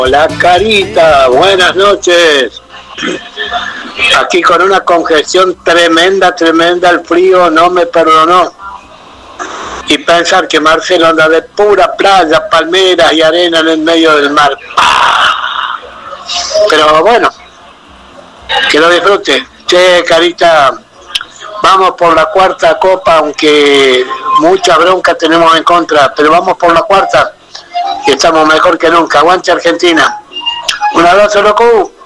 Hola Carita, buenas noches. Aquí con una congestión tremenda, el frío no me perdonó. Y pensar que Marcelo anda de pura playa, palmeras y arena en el medio del mar. Pero bueno, que lo disfrute. Che, Carita, vamos por la cuarta copa, aunque mucha bronca tenemos en contra, pero vamos por la cuarta y estamos mejor que nunca. Aguante Argentina. Un abrazo, loco.